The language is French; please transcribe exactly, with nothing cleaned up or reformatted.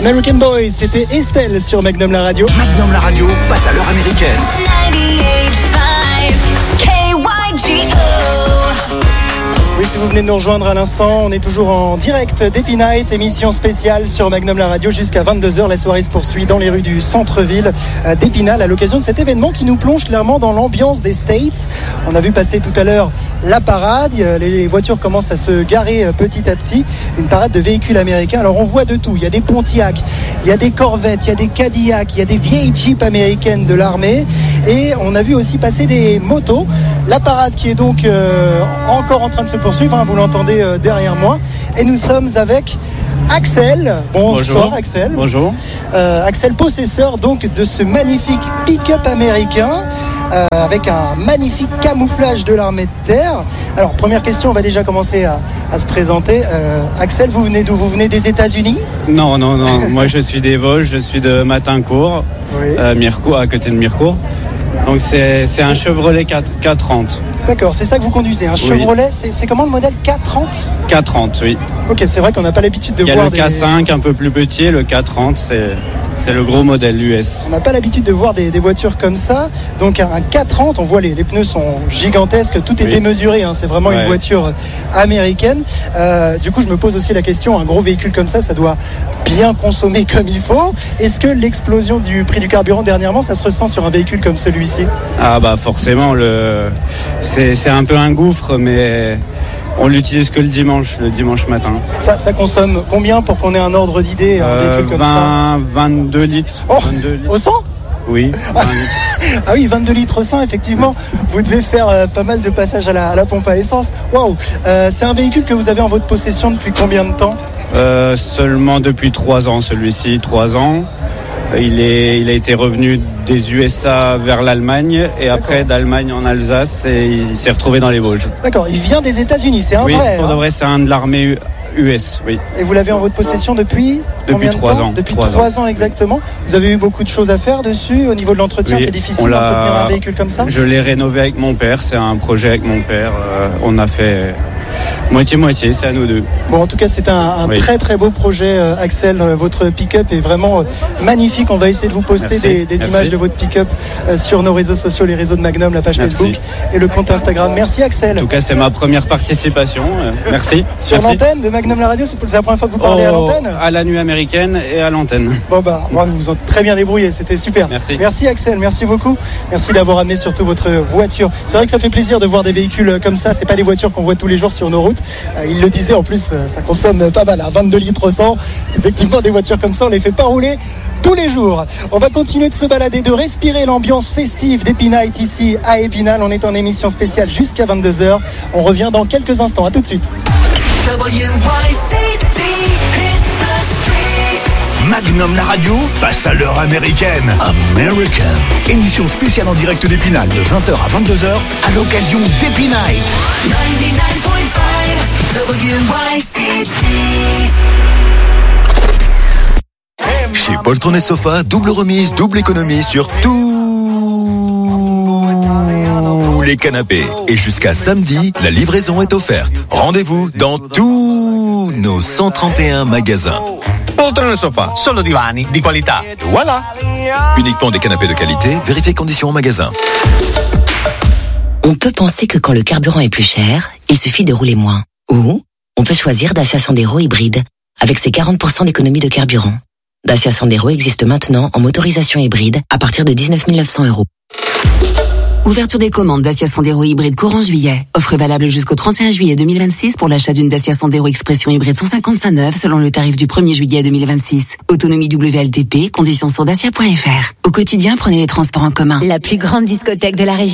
American Boys, c'était Estelle sur Magnum la radio. Magnum la radio passe à l'heure américaine. quatre-vingt-dix-huit virgule cinq K Y G O. Oui, si vous venez de nous rejoindre à l'instant, on est toujours en direct d'Happy Night, émission spéciale sur Magnum la radio jusqu'à vingt-deux heures. La soirée se poursuit dans les rues du centre-ville d'Épinal à l'occasion de cet événement qui nous plonge clairement dans l'ambiance des States. On a vu passer tout à l'heure la parade, les voitures commencent à se garer petit à petit, une parade de véhicules américains. Alors on voit de tout, il y a des Pontiac, il y a des Corvettes, il y a des Cadillac, il y a des vieilles Jeeps américaines de l'armée et on a vu aussi passer des motos. La parade qui est donc euh, encore en train de se poursuivre, hein, vous l'entendez euh, derrière moi, et nous sommes avec Axel. Bonsoir. Bonjour Axel. Bonjour. Euh, Axel, possesseur donc de ce magnifique pick-up américain euh, avec un magnifique camouflage de l'armée de terre. Alors première question, on va déjà commencer à, à se présenter. Euh, Axel, vous venez d'où? Vous venez des États-Unis? Non, non, non. Moi je suis des Vosges, je suis de Matincourt, oui. euh, Mirecourt, à côté de Mirecourt. Donc c'est, c'est un Chevrolet K trente. D'accord, c'est ça que vous conduisez, un Chevrolet, oui. c'est, c'est comment le modèle K trente? K trente, oui. Ok, c'est vrai qu'on n'a pas l'habitude de Il y a voir le des... K cinq un peu plus petit, le K trente c'est, c'est le gros modèle U S. On n'a pas l'habitude de voir des, des voitures comme ça, donc un K trente, on voit les, les pneus sont gigantesques, tout est oui. démesuré, hein, c'est vraiment ouais. une voiture américaine. Euh, du coup je me pose aussi la question, un gros véhicule comme ça, ça doit bien consommer comme il faut. Est-ce que l'explosion du prix du carburant dernièrement, ça se ressent sur un véhicule comme celui-ci? Ah bah forcément, le... c'est, c'est un peu un gouffre, mais on l'utilise que le dimanche, le dimanche matin. Ça, ça consomme combien pour qu'on ait un ordre d'idée, un euh, véhicule comme vingt, ça? vingt-deux litres. Oh, vingt-deux litres. Au cent? Oui, vingt litres. Ah oui, vingt-deux litres au cent, effectivement. Vous devez faire euh, pas mal de passages à la, à la pompe à essence. Waouh, euh, c'est un véhicule que vous avez en votre possession depuis combien de temps? euh, Seulement depuis trois ans, celui-ci, trois ans. Il, est, il a été revenu des U S A vers l'Allemagne et D'accord. après d'Allemagne en Alsace et il s'est retrouvé dans les Vosges. D'accord, il vient des États-Unis, c'est un oui, vrai. Oui, pour de vrai, c'est un de l'armée U S, oui. Et vous l'avez en votre possession depuis Depuis trois ans. Depuis trois ans. ans exactement. Vous avez eu beaucoup de choses à faire dessus au niveau de l'entretien, oui, c'est difficile d'entretenir un véhicule comme ça? Je l'ai rénové avec mon père, c'est un projet avec mon père. Euh, on a fait moitié-moitié, c'est à nous deux. Bon, en tout cas, c'est un, un oui. très très beau projet, euh, Axel. Votre pick-up est vraiment euh, magnifique. On va essayer de vous poster Merci. des, des images de votre pick-up euh, sur nos réseaux sociaux, les réseaux de Magnum, la page Merci. Facebook et le compte Instagram. Merci, Axel. En tout cas, c'est ma première participation. Euh, merci. Sur Merci. l'antenne de Magnum la radio, c'est la première fois que vous parlez oh, à l'antenne? À la nuit américaine et à l'antenne. Bon, bah, vous vous êtes très bien débrouillé. C'était super. Merci. Merci, Axel. Merci beaucoup. Merci d'avoir amené surtout votre voiture. C'est vrai que ça fait plaisir de voir des véhicules comme ça. C'est pas des voitures qu'on voit tous les jours sur nos routes. Euh, il le disait, en plus, ça consomme pas mal, à vingt-deux litres au cent. Effectivement, des voitures comme ça, on les fait pas rouler tous les jours. On va continuer de se balader, de respirer l'ambiance festive d'Happy Night ici à Épinal. On est en émission spéciale jusqu'à vingt-deux heures. On revient dans quelques instants. À tout de suite. Magnum la radio passe à l'heure américaine. American. Émission spéciale en direct d'Épinal de vingt heures à vingt-deux heures à l'occasion d'Happy Night. quatre-vingt-dix-neuf virgule cinq W Y C T. Chez Poltron et Sofa, double remise, double économie sur tous les canapés. Et jusqu'à samedi, la livraison est offerte. Rendez-vous dans tous nos cent trente et un magasins. Poltron e Sofa, solo divani di qualità. Voilà. Uniquement des canapés de qualité, vérifiez conditions en magasin. On peut penser que quand le carburant est plus cher, il suffit de rouler moins. Ou on peut choisir Dacia Sandero hybride, avec ses quarante pour cent d'économie de carburant. Dacia Sandero existe maintenant en motorisation hybride à partir de dix-neuf mille neuf cents euros. Ouverture des commandes Dacia Sandero hybride courant juillet. Offre valable jusqu'au trente et un juillet deux mille vingt-six pour l'achat d'une Dacia Sandero Expression hybride cent cinquante-cinq neuve selon le tarif du premier juillet deux mille vingt-six. Autonomie W L T P, conditions sur dacia point f r. Au quotidien, prenez les transports en commun. La plus grande discothèque de la région.